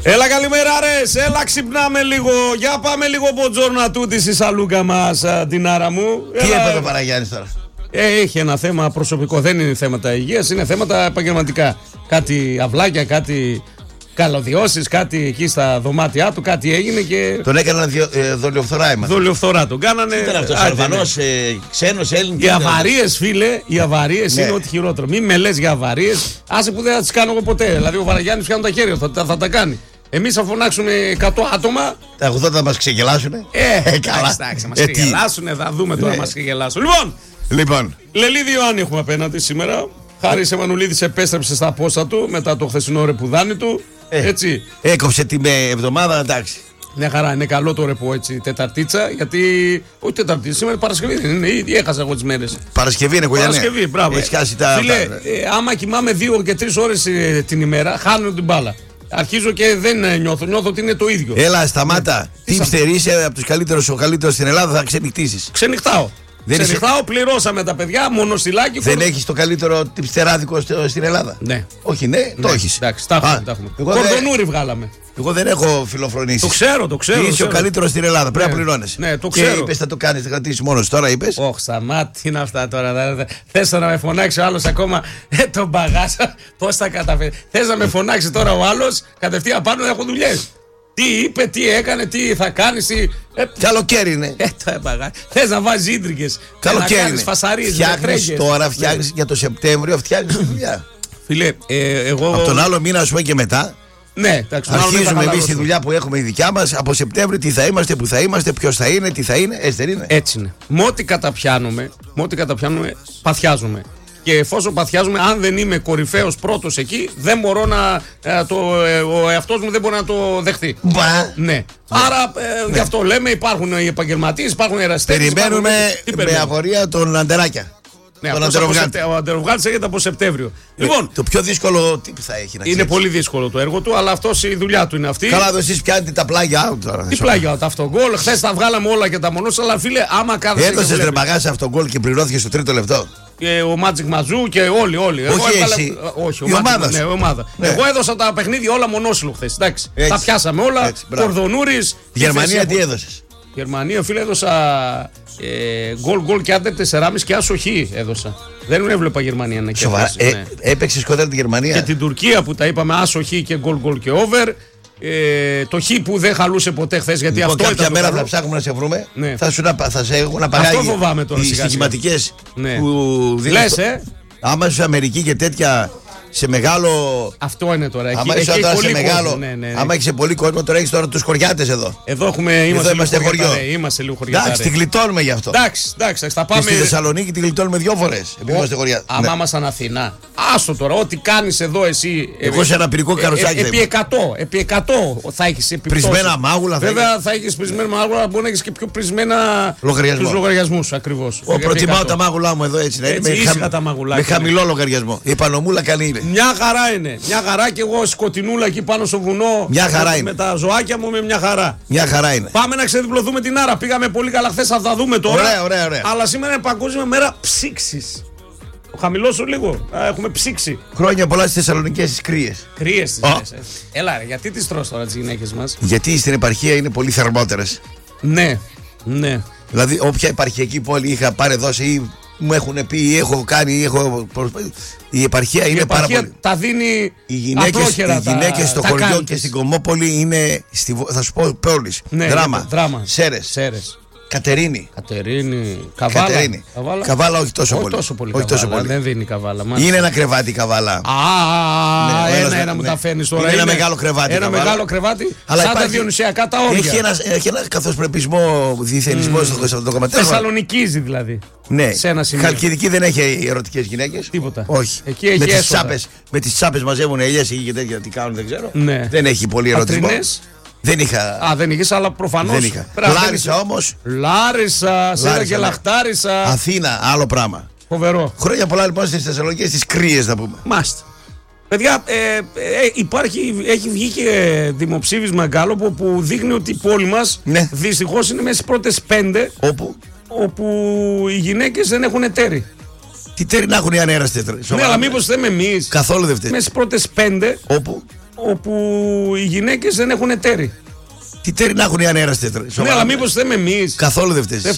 Έλα καλημέρα ρε, έλα ξυπνάμε λίγο. Για πάμε λίγο μποτζόρνα τούτη στη σαλούκα μας, την άρα μου. Τι έπαθε Παραγιάννης τώρα? Έχει ένα θέμα προσωπικό, δεν είναι θέματα υγείας, είναι θέματα επαγγελματικά. Κάτι αυλάκια, κάτι καλωδιώσεις, κάτι εκεί στα δωμάτια του, κάτι έγινε και... Τον έκαναν δολιοφθορά έμαθα. Δολιοφθορά τον κάνανε. Ήταν αυτός Αλβανός, ξένος, Έλληνας. Οι αβαρίες φίλε, οι αβαρίες είναι ό,τι χειρότερο. Μην με λες για αβαρίες, άσε που δεν θα τις κάνω εγώ ποτέ. Δηλαδή ο Παραγιάννης πιάνουν τα χέρια, θα τα κάνει. Εμείς θα φωνάξουμε 100 άτομα. Τα 80 θα μας ξεγελάσουνε. Καλά. Θα μας ξεγελάσουνε, θα δούμε τώρα μας ξεγελάσουν. Λοιπόν, Λελίδη Ιωάννη έχουμε απέναντι σήμερα. Χάρης Εμμανουλίδης επέστρεψε στα πόστα του μετά το χθεσινό ρεπουδάνι του. Έτσι. Έκοψε την εβδομάδα, εντάξει. Μια χαρά, είναι καλό το ρεπό έτσι, Τεταρτίτσα, γιατί. Όχι Τεταρτίτσα, σήμερα Παρασκευή δεν είναι, ήδη έχασα εγώ τις μέρες. Παρασκευή είναι κολλιανέ. Παρασκευή, μπράβο. Φίλε, άμα κοιμάμαι 2 και 3 ώρες την ημέρα, χάνω την μπάλα. Αρχίζω και δεν νιώθω ότι είναι το ίδιο. Έλα, σταμάτα. Τι είσαι από τους καλύτερους, ο καλύτερος στην Ελλάδα, θα ξενυχτήσεις. Ξενυχτάω. Ξενυχτάω, πληρώσαμε τα παιδιά, μονοστιλάκι. Δεν έχεις το καλύτερο τυψτεράδικο στην Ελλάδα? Ναι. Όχι, ναι, το έχεις. Εντάξει, τα έχουμε. Κορδονούρι βγάλαμε. Εγώ δεν έχω φιλοφρονήσει. Το ξέρω. Είσαι ο καλύτερος στην Ελλάδα. Πρέπει να πληρώνεσαι. Ναι, το ξέρω. Και είπες θα το κάνεις, θα κρατήσεις μόνος. Τώρα είπες. Όχι, σταμάτη, τι είναι αυτά τώρα. Θες να με φωνάξει ο άλλος ακόμα τον μπαγάσα. Πώς θα καταφέρει. Θες να με φωνάξει τώρα ο άλλος κατευθείαν πάνω να έχω δουλειές. Τι είπε, τι έκανε, τι θα κάνεις. Καλοκαίρι είναι. Θες να βάζεις ίντρικες. Καλοκαίρι είναι. Φασαρίες. Φτιάχνεις τώρα, φτιάχνεις για το Σεπτέμβριο, φτιάχνεις τη δουλειά. Φίλε, εγώ. Από τον άλλο μήνα, α πούμε και μετά. Ναι, εντάξει. Αρχίζουμε εμείς τη δουλειά που έχουμε η δικιά μας. Από Σεπτέμβριο τι θα είμαστε, που θα είμαστε, ποιος θα είναι, τι θα είναι. Έτσι δεν είναι? Έτσι είναι. Με ό,τι καταπιάνουμε, παθιάζουμε. Και εφόσον παθιάζουμε, αν δεν είμαι κορυφαίος πρώτος εκεί, δεν μπορώ να. Ο εαυτός μου δεν μπορεί να το δεχτεί. Ναι. Άρα γι' αυτό λέμε, υπάρχουν οι επαγγελματίες, υπάρχουν οι ερασιτέχνες. Περιμένουμε με αγορία τον Αντεράκια. Ναι, ο Αντεροβγάλτης έρχεται από Σεπτέμβριο. Λοιπόν, το πιο δύσκολο τι θα έχει να είναι πολύ δύσκολο το έργο του, αλλά αυτός η δουλειά του είναι αυτή. Καλά, εδώ εσείς πιάνετε τα πλάγια out τώρα. Τι πλάγια out, αυτογκόλ. Χθες τα βγάλαμε όλα και τα μονός, αλλά φίλε, άμα κάθεσαι. Έδωσες ρε μπαγάσα αυτογκόλ και πληρώθηκε στο 3ο λεπτό. Και ο Μάτζικ Μαζού και όλοι. Όχι, η ομάδα. Εγώ έδωσα τα παιχνίδια όλα μονόσυλο χθες. Εντάξει. Τα πιάσαμε όλα. Κορδονούρης. Γερμανία τι έδωσες? Γερμανία, φίλε, έδωσα γκολ και άντερ 4,5 και άσο χ έδωσα. Δεν έβλεπα Γερμανία να κερδίσει. Έπαιξες κοντά τη Γερμανία. Και την Τουρκία που τα είπαμε άσο χ και γκολ και over. Το χ που δεν χαλούσε ποτέ χθες, γιατί λοιπόν, αυτό κάποια ήταν. Μέρα θα ψάχνουμε να σε βρούμε. Ναι. Θα σε έχουν απαγάγει. Αυτό φοβάμαι τώρα. Οι στοιχηματικές ναι. που δίνουν. Λες, άμα είσαι Αμερική και τέτοια. Σε μεγάλο. Αυτό είναι τώρα. Άμα είσαι τώρα σε μεγάλο. Ναι. Άμα έχει πολύ κόσμο, τώρα έχει τώρα τους χωριάτες εδώ. Εδώ είμαστε χωριό. Είμαστε λίγο χωριάτες. Εντάξει, την γλιτώνουμε γι' αυτό. Εντάξει, θα πάμε. Στη Θεσσαλονίκη την γλιτώνουμε 2 φορές. Επειδή είμαστε χωριά. Άμα ήμασταν Αθηνά. Άστο τώρα, ό,τι κάνεις εδώ εσύ. Εγώ σε ένα πυρικό καροτσάκι. Επί 100 θα έχεις επιπτώσεις. Πρισμένα μάγουλα. Βέβαια θα έχεις πρισμένα μάγουλα, μπορεί να έχεις και πιο πρισμένα λογαριασμούς ακριβώς. Εγώ προτιμάω τα μάγουλά μου εδώ έτσι να είναι. Με χαμηλό λογαριασμό. Η πανομούλα καλή είναι. Μια χαρά είναι. Μια χαρά και εγώ σκοτεινούλα εκεί πάνω στο βουνό. Μια χαρά είναι. Με τα ζωάκια μου με μια χαρά. Μια χαρά είναι. Πάμε να ξεδιπλωθούμε την άρα. Πήγαμε πολύ καλά χθες, θα τα δούμε τώρα. Ωραία. Αλλά σήμερα είναι Παγκόσμια Μέρα Ψήξης. Χαμηλώσου λίγο. Έχουμε ψήξει. Χρόνια πολλά στις Θεσσαλονικές τις κρύες. Κρύες τις λες. Έλα, γιατί τις τρως τώρα τις γυναίκες μας? Γιατί στην επαρχία είναι πολύ θερμότερες. Ναι. Δηλαδή, όποια επαρχιακή πόλη είχα πάρει δώσει ή μου έχουν πει ή έχω κάνει ή έχω προσπαθήσει. Η επαρχία είναι πάρα πολύ. Τα δίνει οι γυναίκες στο χωριό και στην Κομμόπολη είναι, θα σου πω πόλεις. Ναι, Δράμα. Σέρες. Κατερίνη. Καβάλα όχι τόσο πολύ. Δεν δίνει Καβάλα. Είναι ένα κρεβάτι η Καβάλα. Ένα μου τα φέρνεις τώρα. Είναι ένα μεγάλο κρεβάτι. Ένα μεγάλο κρεβάτι. Σαν τα διονυσιακά τα όρια. Έχει ένα καθοσπρεπισμό, διθενισμό στο κομματέρ. Θεσσαλονικίζει δηλαδή. Ναι. Χαλκιδική δεν έχει ερωτικές γυναίκες. Τίποτα. Όχι. Με τις τσάπες μαζεύουν ελιές και τέτοια τι κάνουν δεν ξέρω. Δεν έχει πολύ ερωτισμό. Δεν είχα. Δεν είχες, αλλά προφανώς. Δεν είχα. Λάρισα όμως. Λάρισα, Σέρα και Λαχτάρισα. Αθήνα, άλλο πράγμα. Φοβερό. Χρόνια πολλά λοιπόν στις Θεσσαλονικές, στις κρύες να πούμε. Μάστε. Παιδιά, έχει βγει και δημοψήφισμα Γκάλοπ που δείχνει ότι η πόλη μας δυστυχώς είναι μέσα στις πρώτες 5. Όπου οι γυναίκες δεν έχουν τέρι. Τι τέρι να έχουν οι ανέραστες. Ναι, αλλά μήπως θέμε εμείς. Καθόλου δεν φταίει. Μέσα στις πρώτες 5. όπου οι γυναίκες δεν έχουν τέρι. Τι τέρι να έχουν οι ανέραστες. Ναι, αλλά μήπως θέμε εμείς. Καθόλου δεν φταίει.